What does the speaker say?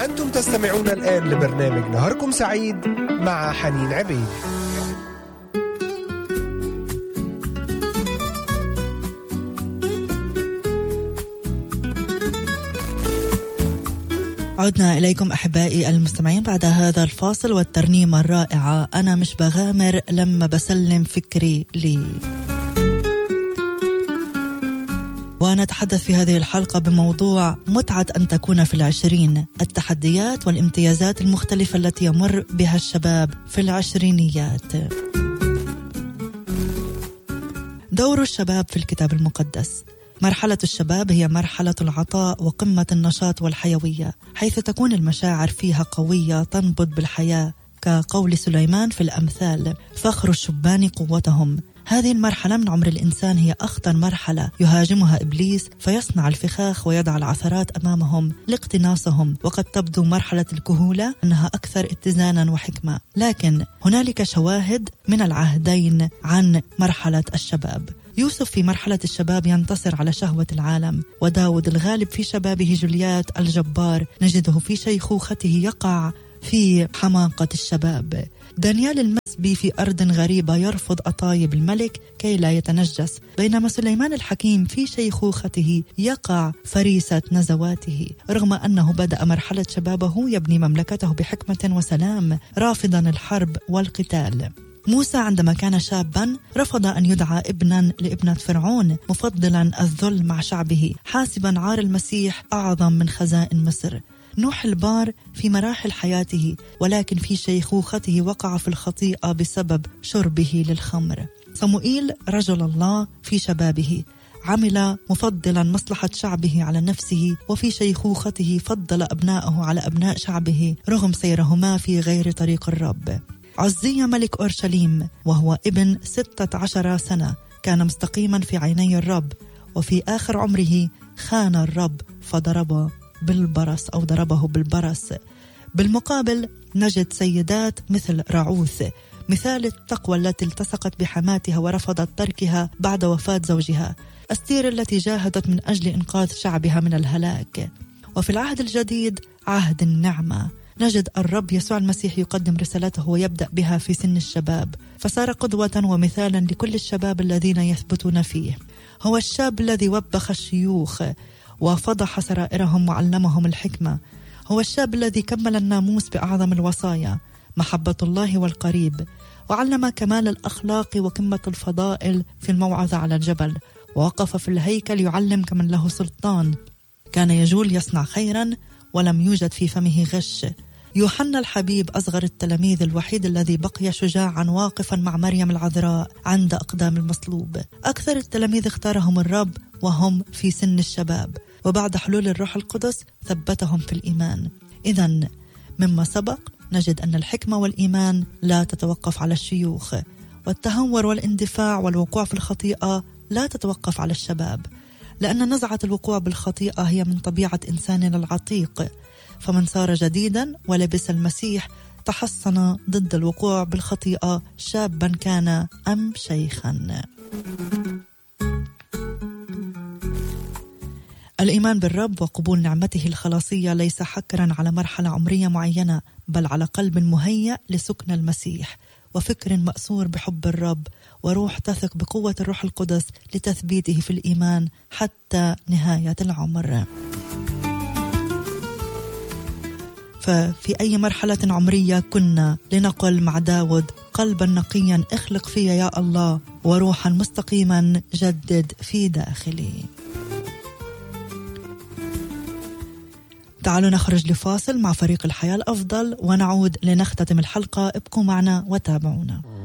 أنتم تستمعون الآن لبرنامج نهاركم سعيد مع حنين عبيد. عدنا إليكم أحبائي المستمعين بعد هذا الفاصل والترنيمة الرائعة أنا مش بغامر لما بسلم فكري لي. ونتحدث في هذه الحلقة بموضوع متعة أن تكون في العشرين، التحديات والامتيازات المختلفة التي يمر بها الشباب في العشرينيات. دور الشباب في الكتاب المقدس. مرحلة الشباب هي مرحلة العطاء وقمة النشاط والحيوية، حيث تكون المشاعر فيها قوية تنبض بالحياة، كقول سليمان في الأمثال: فخر الشبان قوتهم. هذه المرحلة من عمر الإنسان هي أخطر مرحلة يهاجمها إبليس فيصنع الفخاخ ويضع العثرات أمامهم لاقتناصهم، وقد تبدو مرحلة الكهولة أنها أكثر اتزانا وحكمة، لكن هنالك شواهد من العهدين عن مرحلة الشباب. يوسف في مرحلة الشباب ينتصر على شهوة العالم، وداود الغالب في شبابه جوليات الجبار نجده في شيخوخته يقع في حماقة الشباب. دانيال المسبي في أرض غريبة يرفض أطايب الملك كي لا يتنجس، بينما سليمان الحكيم في شيخوخته يقع فريسة نزواته، رغم أنه بدأ مرحلة شبابه يبني مملكته بحكمة وسلام رافضا الحرب والقتال. موسى عندما كان شابا رفض أن يدعى ابنا لابنة فرعون، مفضلا الذل مع شعبه، حاسبا عار المسيح أعظم من خزائن مصر. نوح البار في مراحل حياته، ولكن في شيخوخته وقع في الخطيئة بسبب شربه للخمر. صموئيل رجل الله في شبابه عمل مفضلا مصلحة شعبه على نفسه، وفي شيخوخته فضل أبناءه على أبناء شعبه رغم سيرهما في غير طريق الرب. عزية ملك أورشليم وهو ابن 16 سنة كان مستقيما في عيني الرب، وفي آخر عمره خان الرب فضربه بالبرص أو ضربه بالبرص. بالمقابل نجد سيدات مثل راعوث، مثال التقوى التي التصقت بحماتها ورفضت تركها بعد وفاة زوجها، أستير التي جاهدت من أجل إنقاذ شعبها من الهلاك. وفي العهد الجديد عهد النعمة نجد الرب يسوع المسيح يقدم رسالته ويبدأ بها في سن الشباب، فصار قدوة ومثالا لكل الشباب الذين يثبتون فيه. هو الشاب الذي وبخ الشيوخ وفضح سرائرهم وعلمهم الحكمة. هو الشاب الذي كمل الناموس بأعظم الوصايا، محبة الله والقريب، وعلم كمال الأخلاق وقمة الفضائل في الموعظة على الجبل، ووقف في الهيكل يعلم كمن له سلطان. كان يجول يصنع خيرا ولم يوجد في فمه غش. يوحنا الحبيب أصغر التلاميذ الوحيد الذي بقي شجاعا واقفا مع مريم العذراء عند أقدام المصلوب. أكثر التلاميذ اختارهم الرب وهم في سن الشباب، وبعد حلول الروح القدس ثبتهم في الإيمان. إذن مما سبق نجد أن الحكمة والإيمان لا تتوقف على الشيوخ، والتهور والاندفاع والوقوع في الخطيئة لا تتوقف على الشباب، لأن نزعة الوقوع بالخطيئة هي من طبيعة إنساننا العتيق. فمن صار جديدا ولبس المسيح تحصن ضد الوقوع بالخطيئة، شابا كان أم شيخا. الإيمان بالرب وقبول نعمته الخلاصية ليس حكرا على مرحلة عمرية معينة، بل على قلب مهيأ لسكن المسيح، وفكر مأسور بحب الرب، وروح تثق بقوة الروح القدس لتثبيته في الإيمان حتى نهاية العمر. ففي أي مرحلة عمرية كنا لنقل مع داود: قلبا نقيا اخلق فيا يا الله، وروحا مستقيما جدد في داخلي. تعالوا نخرج لفاصل مع فريق الحياة الأفضل ونعود لنختتم الحلقة. ابقوا معنا وتابعونا.